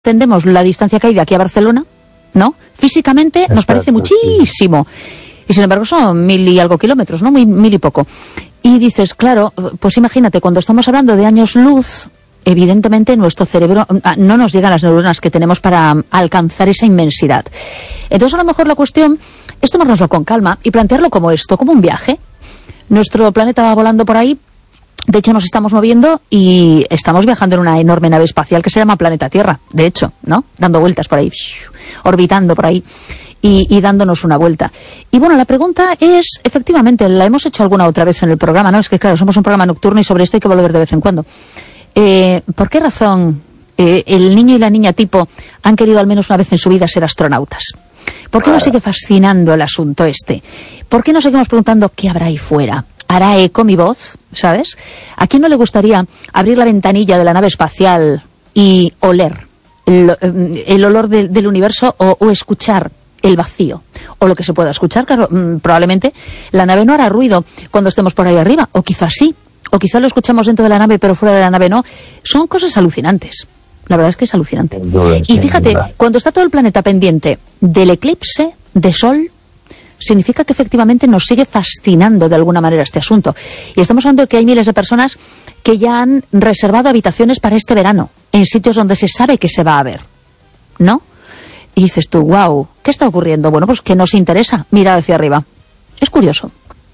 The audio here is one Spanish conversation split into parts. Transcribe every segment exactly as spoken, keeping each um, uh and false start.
entendemos la distancia que hay de aquí a Barcelona, ¿no? Físicamente nos parece muchísimo. Y sin embargo son mil y algo kilómetros, ¿no? Mil, mil y poco. Y dices, claro, pues imagínate, cuando estamos hablando de años luz, evidentemente nuestro cerebro, no nos llegan las neuronas que tenemos para alcanzar esa inmensidad. Entonces a lo mejor la cuestión es tomárnoslo con calma y plantearlo como esto, como un viaje. Nuestro planeta va volando por ahí. De hecho, nos estamos moviendo y estamos viajando en una enorme nave espacial que se llama Planeta Tierra, de hecho, ¿no? Dando vueltas por ahí, orbitando por ahí y, y dándonos una vuelta. Y bueno, la pregunta es, efectivamente, la hemos hecho alguna otra vez en el programa, ¿no? Es que, claro, somos un programa nocturno y sobre esto hay que volver de vez en cuando. Eh, ¿Por qué razón eh, el niño y la niña tipo han querido al menos una vez en su vida ser astronautas? ¿Por qué nos sigue fascinando el asunto este? ¿Por qué nos seguimos preguntando qué habrá ahí fuera? ¿Hará eco mi voz? ¿Sabes? ¿A quién no le gustaría abrir la ventanilla de la nave espacial y oler el, el olor de, del universo o, o escuchar el vacío? O lo que se pueda escuchar, claro, probablemente la nave no hará ruido cuando estemos por ahí arriba, o quizás sí, o quizás lo escuchamos dentro de la nave pero fuera de la nave no. Son cosas alucinantes. La verdad es que es alucinante. Y fíjate, cuando está todo el planeta pendiente del eclipse de sol, significa que efectivamente nos sigue fascinando de alguna manera este asunto. Y estamos hablando de que hay miles de personas que ya han reservado habitaciones para este verano, en sitios donde se sabe que se va a ver, ¿no? Y dices tú, wow, ¿qué está ocurriendo? Bueno, pues que nos interesa mirar hacia arriba. Es curioso.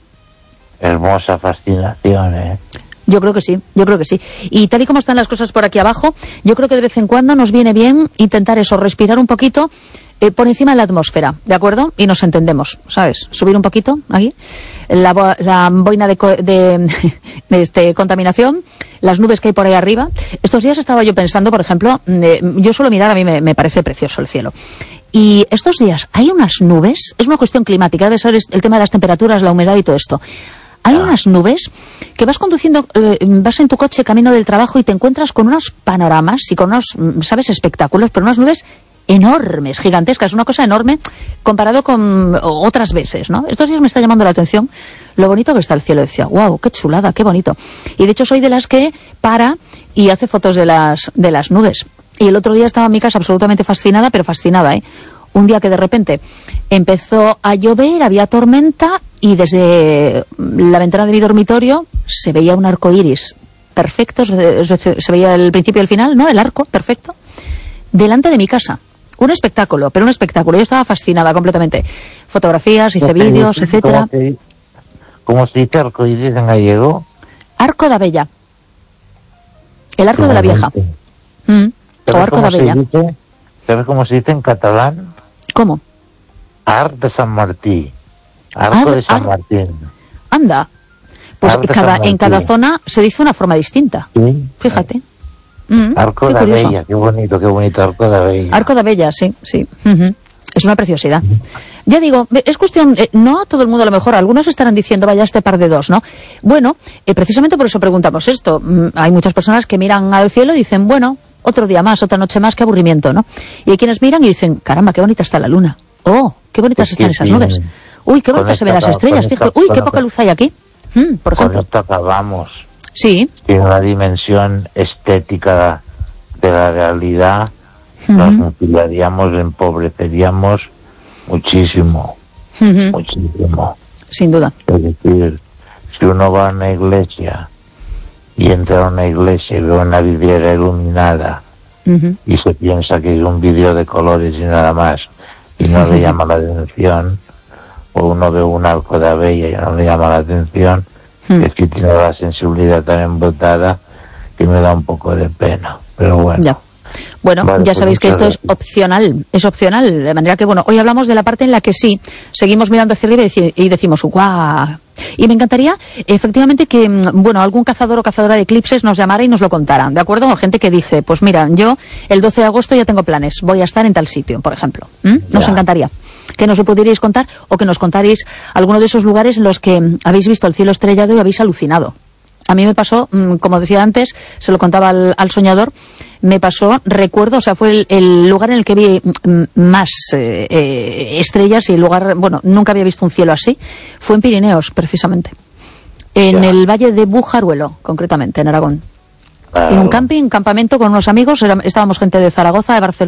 Hermosa fascinación, ¿eh? Yo creo que sí, yo creo que sí. Y tal y como están las cosas por aquí abajo, yo creo que de vez en cuando nos viene bien intentar eso, respirar un poquito eh, por encima de la atmósfera, ¿de acuerdo? Y nos entendemos, ¿sabes? Subir un poquito aquí, la, bo la boina de, de, de este, contaminación, las nubes que hay por ahí arriba. Estos días estaba yo pensando, por ejemplo, eh, yo suelo mirar, a mí me, me parece precioso el cielo. Y estos días hay unas nubes, es una cuestión climática, debe ser el tema de las temperaturas, la humedad y todo esto. Hay unas nubes que vas conduciendo, eh, vas en tu coche camino del trabajo y te encuentras con unos panoramas y con unos, ¿sabes?, espectáculos, pero unas nubes enormes, gigantescas, una cosa enorme comparado con otras veces, ¿no? Estos días me está llamando la atención lo bonito que está el cielo. Decía, wow, qué chulada, qué bonito. Y de hecho soy de las que para y hace fotos de las, de las nubes. Y el otro día estaba en mi casa absolutamente fascinada, pero fascinada, ¿eh? Un día que de repente empezó a llover, había tormenta y desde la ventana de mi dormitorio se veía un arco iris perfecto, se veía el principio y el final, ¿no? El arco perfecto, delante de mi casa. Un espectáculo, pero un espectáculo. Yo estaba fascinada completamente. Fotografías, hice vídeos, etcétera. ¿Cómo se dice arco iris en gallego? Arco da Bella. El arco de la vieja. Mm. O arco da Bella. ¿Sabes cómo se dice en catalán? ¿Cómo? Arc de San Martí. Arco Ar, de San ar, Martín. Anda. Pues Arc de cada, San en cada Martín. zona se dice una forma distinta. Sí. Fíjate. Mm, Arco qué da curioso. Bella, qué bonito, qué bonito, Arco da Bella. Arco da Bella, sí, sí. Uh-huh. Es una preciosidad. Ya digo, es cuestión, eh, no a todo el mundo a lo mejor, algunos estarán diciendo, vaya este par de dos, ¿no? Bueno, eh, precisamente por eso preguntamos esto. Mm, hay muchas personas que miran al cielo y dicen, bueno, otro día más, otra noche más, qué aburrimiento, ¿no? Y hay quienes miran y dicen, caramba, qué bonita está la luna. Oh, qué bonitas Es están que esas sí. nubes. Uy, qué bonitas se ven las Conecta, estrellas, conecta, fíjate. Uy, qué conecta. poca luz hay aquí. Mm, por Con ejemplo. esto acabamos. Sí. Tiene una dimensión estética de la realidad. Uh-huh. Nos mutilaríamos, empobreceríamos muchísimo, Uh-huh. muchísimo. Sin duda. Es decir, si uno va a una iglesia y entra a una iglesia y ve una vidriera iluminada Uh-huh. y se piensa que es un vídeo de colores y nada más y no le llama la atención, o uno ve un arco de Bella y no le llama la atención, Uh-huh. es que tiene la sensibilidad tan embotada que me da un poco de pena, pero bueno. Ya. Bueno, Vale, ya pues sabéis que esto muchas es opcional, es opcional, de manera que, bueno, hoy hablamos de la parte en la que sí, seguimos mirando hacia arriba y, deci y decimos, ¡guau! Y me encantaría, efectivamente, que, bueno, algún cazador o cazadora de eclipses nos llamara y nos lo contara, ¿de acuerdo? O gente que dice, pues mira, yo el doce de agosto ya tengo planes, voy a estar en tal sitio, por ejemplo. ¿Mm? Nos Ya. encantaría que nos lo pudierais contar o que nos contarais alguno de esos lugares en los que habéis visto el cielo estrellado y habéis alucinado. A mí me pasó, como decía antes, se lo contaba al, al soñador, me pasó, recuerdo, o sea, fue el, el lugar en el que vi más eh, eh, estrellas y el lugar, bueno, nunca había visto un cielo así, fue en Pirineos, precisamente. En Ya. el valle de Bujaruelo, concretamente, en Aragón. Claro. En un camping, un campamento con unos amigos, era, estábamos gente de Zaragoza, de Barcelona.